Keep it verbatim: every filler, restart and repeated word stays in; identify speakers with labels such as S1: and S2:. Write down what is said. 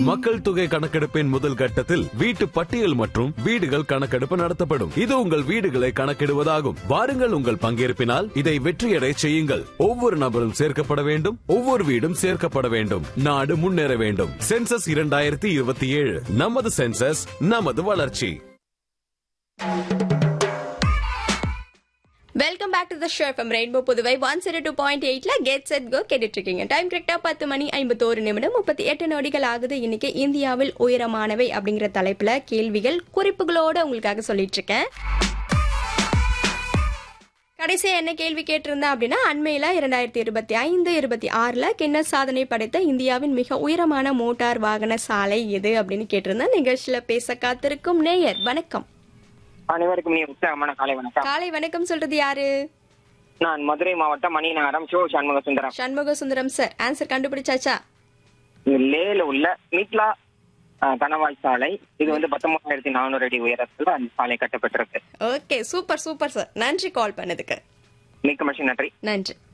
S1: மக்கள் தொகை கணக்கெடுப்பின் முதல் கட்டத்தில் வீட்டு பட்டியல் மற்றும் வீடுகள் கணக்கெடுப்பு நடத்தப்படும். இது உங்கள் வீடுகளை கணக்கிடுவதாகும். வாருங்கள், உங்கள் பங்கேற்பினால் இதை வெற்றியடை செய்யுங்கள். ஒவ்வொரு நபரும் சேர்க்கப்பட வேண்டும், ஒவ்வொரு வீடும் சேர்க்கப்பட வேண்டும். நாடு முன்னேற வேண்டும். சென்சஸ் இரண்டாயிரத்தி இருபத்தி ஏழு, நமது சென்சஸ், நமது வளர்ச்சி.
S2: Welcome back to the show from rainbow Puduvai one zero two point எயிட்ல கெட் செட் கோ கேட்டுட்டு இருக்கீங்க. டைம் கரெக்டா பத்து மணி ஐம்பத்தோரு நிமிடம் முப்பத்தி எட்டு நொடிகள் ஆகுது. இன்னைக்கு இந்தியாவில் உயரமானவை அப்படிங்கிற தலைப்புல கேள்விகள் குறிப்புகளோட உங்களுக்காக சொல்லிட்டு இருக்கேன். கடைசியா என்ன கேள்வி கேட்டிருந்தேன் அப்படின்னா, அண்மையில இரண்டாயிரத்தி இருபத்தி ஐந்து இருபத்தி ஆறுல கின்னஸ் சாதனை படைத்த இந்தியாவின் மிக உயரமான மோட்டார் வாகன சாலை எது அப்படின்னு கேட்டிருந்தேன். நிகழ்ச்சியில பேச காத்திருக்கும் நேயர் வணக்கம்.
S3: அனைவருக்கும் நீ உற்சாகமான காலை வணக்கம்.
S2: காலை வணக்கம் சொல்றது யாரு?
S3: நான் மதுரை மாவட்டம் Maninagaram show Shanmuga Sundaram.
S2: Shanmuga Sundaram sir, answer கண்டுபிடிச்சாச்சா?
S3: லேல உள்ள மீட்லா கணவாய் சாலை. இது வந்து பத்தொன்பதாயிரத்தி நானூறு அடி உயரத்துல அந்த சாலை கட்டப்பட்டிருக்கு.
S2: Okay, super super sir. நன்றி கால் பண்ணதுக்கு.
S3: மிக்க மகிழ்ச்சி. நன்றி.
S2: நன்றி.